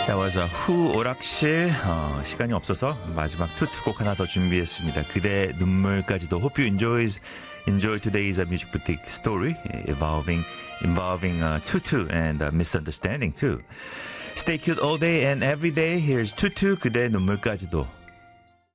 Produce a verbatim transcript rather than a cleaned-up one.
That was a 후 오락실. 어, 시간이 없어서 마지막 투투곡 하나 더 준비했습니다. 그대 눈물까지도. Hope you enjoys enjoy today's uh, music boutique story involving involving uh, Tutu and uh, misunderstanding too. Stay cute all day and every day. Here's Tutu 그대 눈물까지도.